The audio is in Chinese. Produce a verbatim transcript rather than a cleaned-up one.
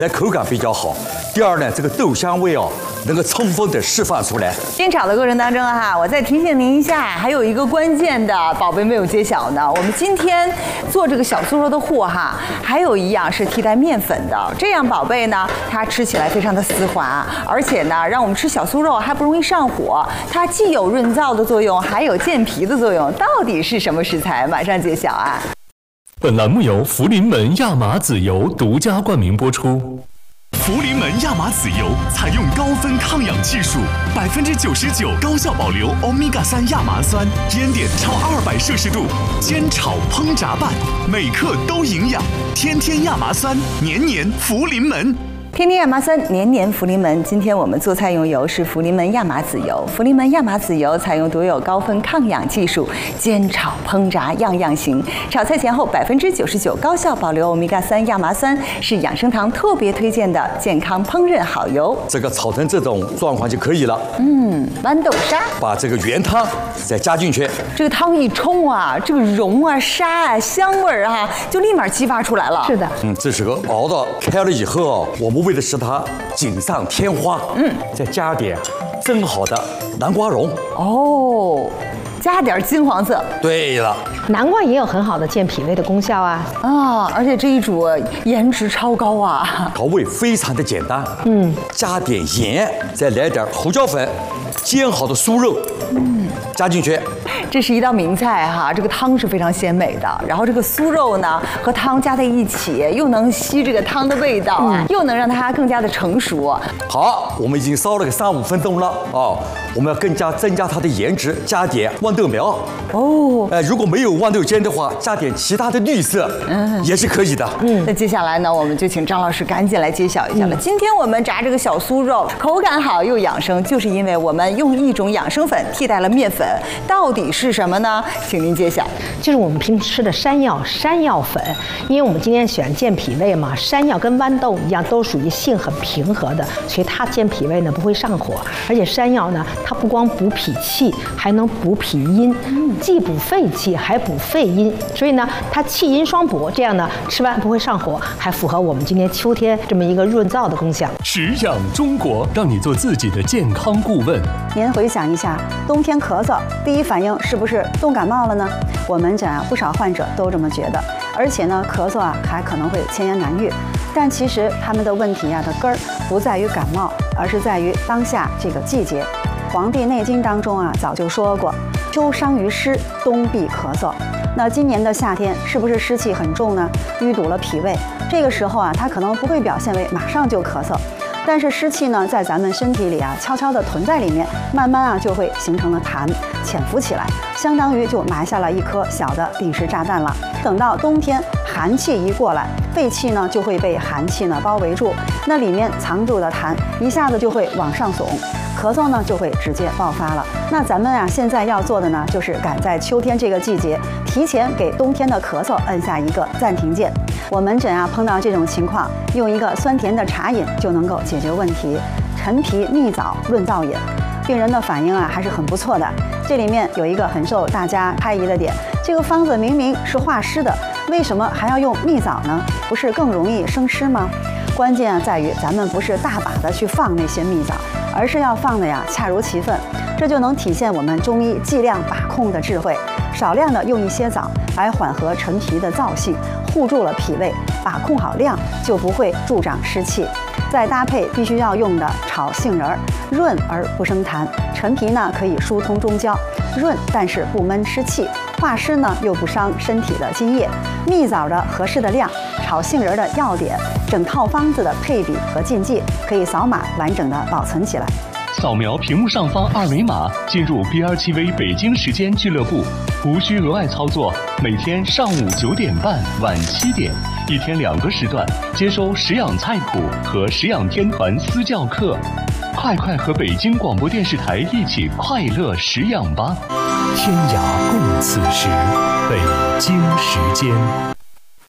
来口感比较好。第二呢，这个豆香味哦，能够充分的释放出来。 煎炒的过程当中哈，我再提醒您一下，还有一个关键的宝贝没有揭晓呢。我们今天做这个小酥肉的货哈，还有一样是替代面粉的，这样宝贝呢，它吃起来非常的丝滑，而且呢，让我们吃小酥肉还不容易上火。它既有润燥的作用，还有健脾的作用。到底是什么食材？马上揭晓啊！ 本栏目由福临门亚麻籽油独家冠名播出。 福临门亚麻籽油采用高分抗氧技术，百分之九十九高效保留欧米伽三亚麻酸，烟点超二百摄氏度，煎炒烹炸拌，每克都营养。天天亚麻酸，年年福临门。 天天亚麻酸，年年福临门。今天我们做菜用油是福临门亚麻籽油。福临门亚麻籽油采用独有高分抗氧技术，煎炒烹炸样样行。炒菜前后百分之九十九高效保留欧米伽三亚麻酸，是养生堂特别推荐的健康烹饪好油。 这个炒成这种状况就可以了。 嗯，豌豆沙， 把这个原汤再加进去。 这个汤一冲啊，这个蓉啊、沙啊、香味儿啊，就立马激发出来了。 是的， 嗯，这是个熬到开了以后啊，我们为了使它锦上添花，嗯，再加点蒸好的南瓜蓉。 哦，加点金黄色。 对了， 南瓜也有很好的健脾胃的功效啊。 啊，而且这一煮颜值超高啊。 调味非常的简单，嗯，加点盐，再来点胡椒粉，煎好的酥肉，嗯，加进去。 这是一道名菜哈，这个汤是非常鲜美的，然后这个酥肉呢和汤加在一起，又能吸这个汤的味道啊，嗯、又能让它更加的成熟。 好，我们已经烧了个三五分钟了哦，我们要更加增加它的颜值，加点豌豆苗哦，哎、呃，如果没有豌豆尖的话，加点其他的绿色，嗯，也是可以的。 嗯，那接下来呢，我们就请张老师赶紧来揭晓一下了。嗯、今天我们炸这个小酥肉，口感好又养生，就是因为我们用一种养生粉替代了面粉，到底是什么呢？请您揭晓。 就是我们平时吃的山药山药粉，因为我们今天选健脾胃嘛，山药跟豌豆一样，都属于性很平和的，所以它健脾胃呢不会上火，而且山药呢，它不光补脾气，还能补脾阴，既补肺气还补肺阴，所以呢，它气阴双补，这样呢吃完不会上火，还符合我们今年秋天这么一个润燥的功效。 食养中国，让你做自己的健康顾问。 您回想一下，冬天咳嗽，第一反应是不是冻感冒了呢？我门诊啊，不少患者都这么觉得，而且呢，咳嗽啊还可能会千言难愈。但其实他们的问题啊的根儿不在于感冒，而是在于当下这个季节。《黄帝内经》当中啊早就说过，秋伤于湿，冬必咳嗽。那今年的夏天是不是湿气很重呢？淤堵了脾胃，这个时候啊，它可能不会表现为马上就咳嗽。但是湿气呢，在咱们身体里啊，悄悄地囤在里面，慢慢啊就会形成了痰，潜伏起来，相当于就埋下了一颗小的定时炸弹了。等到冬天寒气一过来，肺气呢就会被寒气呢包围住，那里面藏住的痰一下子就会往上耸，咳嗽呢就会直接爆发了。那咱们啊现在要做的呢，就是赶在秋天这个季节，提前给冬天的咳嗽摁下一个暂停键。我门诊啊碰到这种情况，用一个酸甜的茶饮就能够解决问题。陈皮蜜枣润燥饮，病人的反应啊还是很不错的。这里面有一个很受大家猜疑的点，这个方子明明是化湿的，为什么还要用蜜枣呢？不是更容易生湿吗？关键啊在于咱们不是大把的去放那些蜜枣，而是要放的呀恰如其分，这就能体现我们中医剂量把控的智慧。少量的用一些枣来缓和陈皮的燥性，护住了脾胃，把控好量就不会助长湿气。再搭配必须要用的炒杏仁儿，润而不生痰。陈皮呢可以疏通中焦，润但是不闷湿气，化湿呢又不伤身体的津液。蜜枣的合适的量，炒杏仁的要点，整套方子的配比和禁忌，可以扫码完整的保存起来。 扫描屏幕上方二维码，进入 B R 七 V 北京时间俱乐部，无需额外操作。每天上午九点半、晚七点，一天两个时段，接收食养菜谱和食养天团私教课。快快和北京广播电视台一起快乐食养吧！天涯共此时，北京时间。